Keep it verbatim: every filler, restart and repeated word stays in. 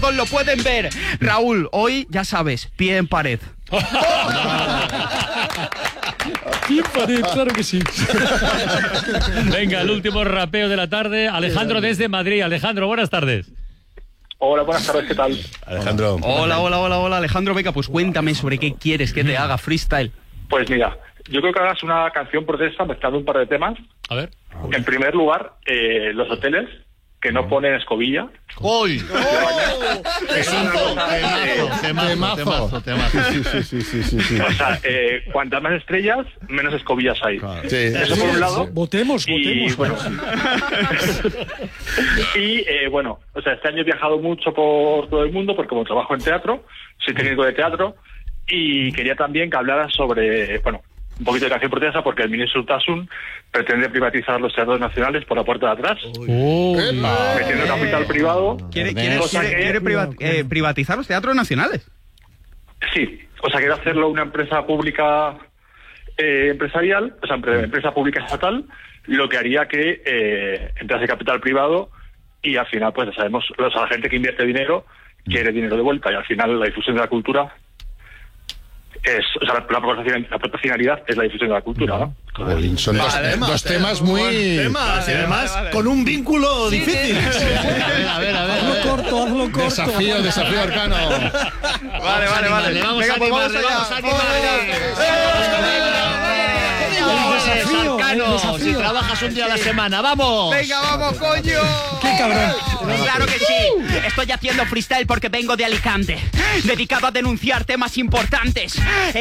amigos lo pueden ver. Raúl, hoy ya sabes, pie en pared. Pie en pared, claro que sí. Venga, el último rapeo de la tarde. Alejandro desde Madrid. Alejandro, buenas tardes. Hola, buenas tardes, ¿qué tal? Alejandro. Hola, hola, hola, hola, Alejandro. Venga, pues cuéntame sobre qué quieres que te haga freestyle. Pues mira, yo creo que hagas una canción protesta mezclando un par de temas. A ver. En primer lugar, eh, los hoteles que no ponen escobilla. ¡Uy! Es un Temazo, temazo, temazo. Sí, sí, sí, sí, sí, sí. O sea, eh, cuantas más estrellas, menos escobillas hay. Sí. Eso por un lado. Votemos, Y votemos. bueno, y eh, bueno, o sea, este año he viajado mucho por todo el mundo porque como trabajo en teatro, soy técnico de teatro y quería también que hablaras sobre, bueno, un poquito de canción protesta porque el ministro Urtasun pretende privatizar los teatros nacionales por la puerta de atrás, Uy. metiendo capital privado. ¿Quiere, quiere, Cosa quiere- que- quiere priva- eh, privatizar los teatros nacionales? Sí, o sea, quiere hacerlo una empresa pública eh, empresarial, o sea, empre- empresa pública estatal, lo que haría que eh, entrase capital privado y al final, pues ya sabemos, o sea, la gente que invierte dinero quiere dinero de vuelta y al final la difusión de la cultura es, o sea, la, la, proporcion- la proporcionalidad es la difusión de la cultura, ¿no? Jolín, son dos, Vale, dos temas muy... Temas, y además vale, vale. con un vínculo difícil. A ver, a ver, a Hazlo ver. corto, hazlo corto. Desafío, desafío arcano. Vale, vale, vale. Le vamos Venga, a pues animar, le allá. vamos a animar. desafío, Arcano, el desafío. si trabajas un día a la semana, ¡vamos! Venga, vamos, coño. ¡Qué cabrón! Claro que sí. Estoy haciendo freestyle porque vengo de Alicante, dedicado a denunciar temas importantes.